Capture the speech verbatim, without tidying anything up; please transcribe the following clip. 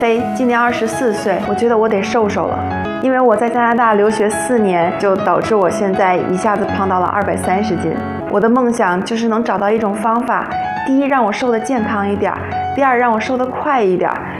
飞，今年二十四岁，我觉得我得瘦瘦了，因为我在加拿大留学四年，就导致我现在一下子胖到了二百三十斤。我的梦想就是能找到一种方法，第一让我瘦得健康一点，第二让我瘦得快一点，